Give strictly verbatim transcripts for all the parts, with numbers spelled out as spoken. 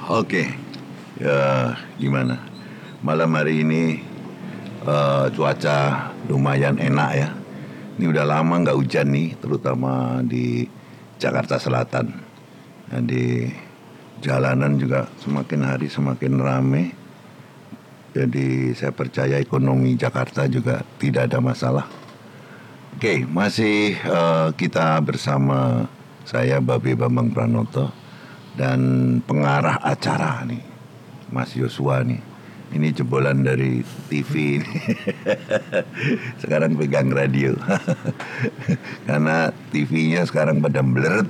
Oke, ya gimana? Malam hari ini uh, cuaca lumayan enak ya. Ini udah lama nggak hujan nih, terutama di Jakarta Selatan. Dan di jalanan juga semakin hari semakin ramai. Jadi saya percaya ekonomi Jakarta juga tidak ada masalah. Oke, masih uh, kita bersama saya Babe Bambang Pranoto dan pengarah acara nih, Mas Yosua nih. Ini jebolan dari T V nih. Sekarang pegang radio. Karena T V-nya sekarang pada blurred.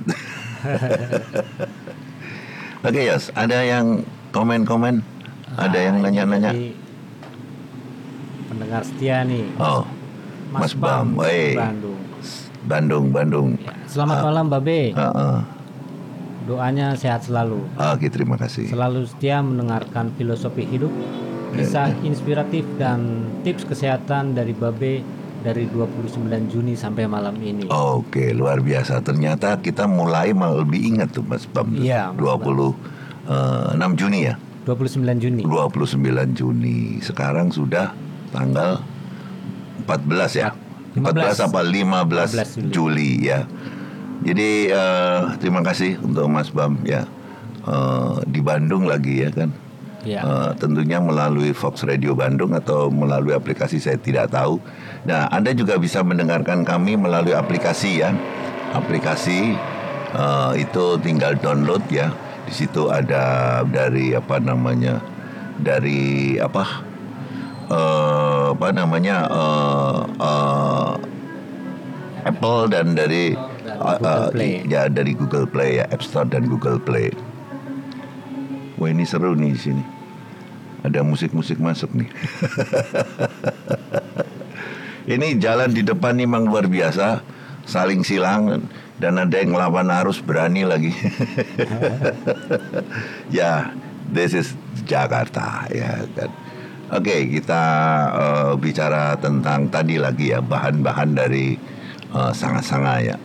Oke Yos, ada yang komen-komen? Ada Nah, yang ini nanya-nanya? dari pendengar setia nih, Oh, Mas Bam, dari wey. Bandung. Bandung, Bandung. Ya, selamat Ah, malam Babe. ah, ah. Doanya sehat selalu. Oke, terima kasih. Selalu setia mendengarkan filosofi hidup, kisah inspiratif dan tips kesehatan dari Babe dari dua puluh sembilan Juni sampai malam ini. Oke, luar biasa. Ternyata kita mulai malah lebih ingat tuh Mas Bam. Iya, Mas dua puluh enam Juni ya? dua puluh sembilan Juni. dua puluh sembilan Juni. Sekarang sudah tanggal empat belas ya? empat belas apa lima belas lima belas Juli. Juli ya. Jadi eh, terima kasih untuk Mas Bam ya. Eh, di Bandung lagi ya kan? Ya. Uh, tentunya melalui Fox Radio Bandung atau melalui aplikasi saya tidak tahu. Nah, Anda juga bisa mendengarkan kami melalui aplikasi ya. Aplikasi uh, itu tinggal download ya. Di situ ada dari apa namanya? Dari apa? Uh, apa namanya? Uh, uh, Apple dan dari uh, uh, Google Play. ya dari Google Play ya, App Store dan Google Play. Wah, ini seru nih di sini. Ada musik-musik masuk nih. Ini jalan di depan nih memang luar biasa, saling silang dan ada yang ngelawan arus berani lagi. Ya, this is Jakarta ya kan. Oke, kita uh, bicara tentang tadi lagi ya, bahan-bahan dari uh, sanga-sanga ya.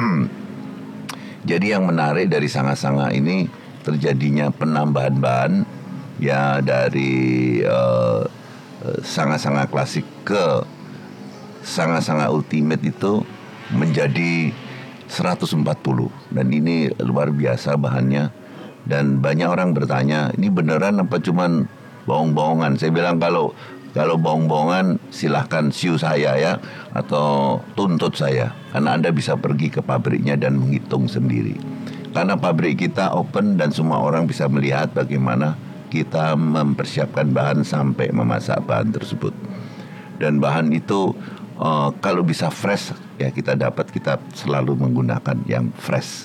Jadi yang menarik dari sanga-sanga ini terjadinya penambahan bahan ya dari uh, uh, sanga-sanga klasik ke sanga-sanga ultimate itu menjadi seratus empat puluh, dan ini luar biasa bahannya. Dan banyak orang bertanya, ini beneran apa cuman bohong-bohongan? Saya bilang kalau kalau bohong-bohongan silahkan siu saya ya, atau tuntut saya, karena Anda bisa pergi ke pabriknya dan menghitung sendiri. Karena pabrik kita open dan semua orang bisa melihat bagaimana kita mempersiapkan bahan sampai memasak bahan tersebut. Dan bahan itu uh, kalau bisa fresh ya kita dapat, kita selalu menggunakan yang fresh.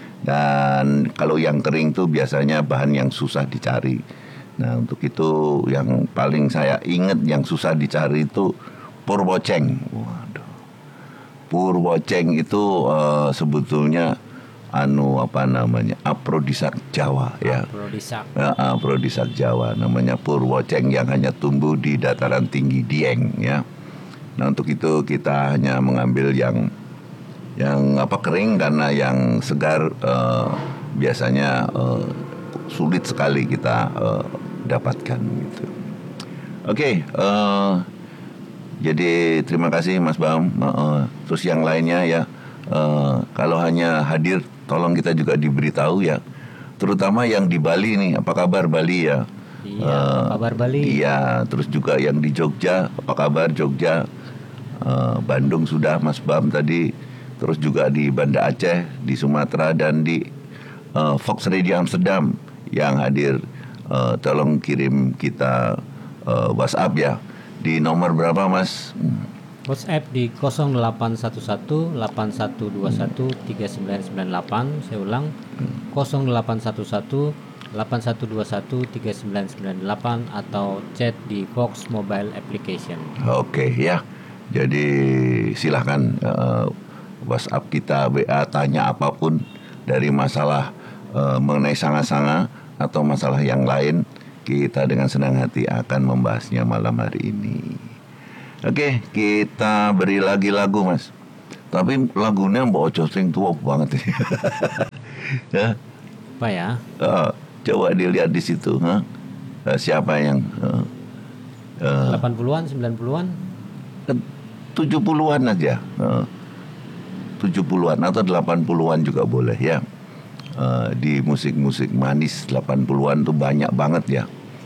Dan kalau yang kering tuh biasanya bahan yang susah dicari. Nah, untuk itu yang paling saya ingat yang susah dicari itu purwoceng. Waduh. Purwoceng itu uh, sebetulnya anu apa namanya aprodisak Jawa ya. Aprodisak. Ya, aprodisak Jawa namanya purwoceng yang hanya tumbuh di dataran tinggi Dieng ya. Nah, untuk itu kita hanya mengambil yang yang apa kering, karena yang segar uh, biasanya uh, sulit sekali kita uh, dapatkan gitu. Oke, okay, uh, jadi terima kasih Mas Bam. Uh, uh, terus yang lainnya ya, uh, kalau hanya hadir tolong kita juga diberitahu ya, terutama yang di Bali nih, apa kabar Bali ya? Iya, uh, apa kabar Bali? Iya, terus juga yang di Jogja, apa kabar Jogja? Uh, Bandung sudah Mas Bam tadi, terus juga di Banda Aceh, di Sumatera, dan di uh, Fox Radio Amsterdam yang hadir. Uh, tolong kirim kita uh, WhatsApp ya, di nomor berapa Mas? Hmm. WhatsApp di nol delapan satu satu delapan satu dua satu tiga sembilan sembilan delapan. Saya ulang, nol delapan satu satu delapan satu dua satu tiga sembilan sembilan delapan, atau chat di Fox Mobile Application. Oke ya, jadi silahkan uh, WhatsApp kita, W A, tanya apapun dari masalah uh, mengenai sanga-sanga atau masalah yang lain, kita dengan senang hati akan membahasnya malam hari ini. Oke, kita beri lagi lagu Mas. Tapi lagunya Mbak Ojo sing tua banget. Ya. Apa ya? Uh, Coba dilihat di situ, huh? Uh, siapa yang uh, uh, delapan puluhan, sembilan puluhan, tujuh puluhan aja, uh, tujuh puluhan atau delapan puluhan juga boleh ya. Uh, di musik-musik manis delapan puluhan tuh banyak banget ya.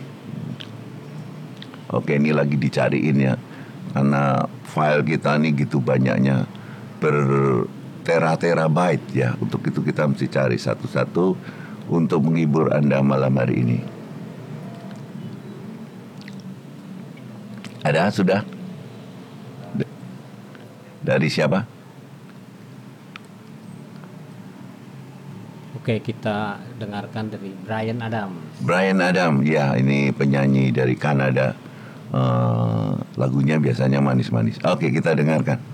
Oke, ini lagi dicariin ya, karena file kita nih gitu banyaknya, ber tera-terabyte ya. Untuk itu kita mesti cari satu-satu untuk menghibur Anda malam hari ini. Ada sudah? Dari siapa? Oke, kita dengarkan dari Bryan Adams. Bryan Adams, ya ini penyanyi dari Kanada. Uh, lagunya biasanya manis-manis. Oke, kita dengarkan.